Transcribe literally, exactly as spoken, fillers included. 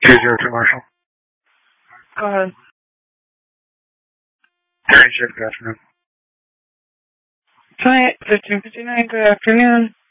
two zero two Marshall. Go ahead. Hey, Chief, good afternoon. Tonight, fifteen fifty-nine, good afternoon.